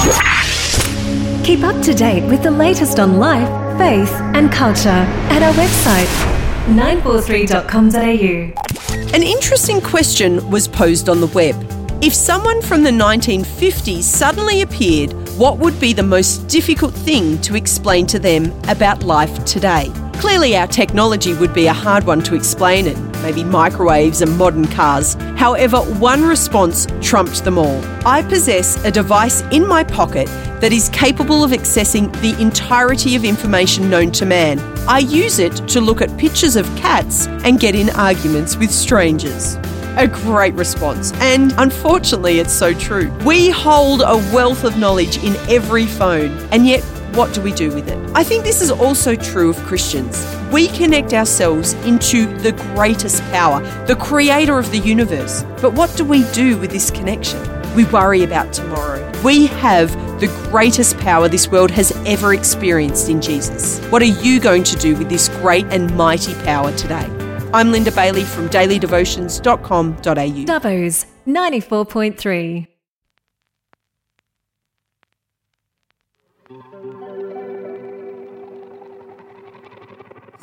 Keep up to date with the latest on life, faith and culture at our website 943.com.au. An interesting question was posed on the web. If someone from the 1950s suddenly appeared, what would be the most difficult thing to explain to them about life today? Clearly our technology would be a hard one to explain, and maybe microwaves and modern cars. However, one response trumped them all. I possess a device in my pocket that is capable of accessing the entirety of information known to man. I use it to look at pictures of cats and get in arguments with strangers. A great response, and unfortunately it's so true. We hold a wealth of knowledge in every phone, and yet what do we do with it? I think this is also true of Christians. We connect ourselves into the greatest power, the creator of the universe. But what do we do with this connection? We worry about tomorrow. We have the greatest power this world has ever experienced in Jesus. What are you going to do with this great and mighty power today? I'm Linda Bailey from dailydevotions.com.au. Dubbo's 94.3.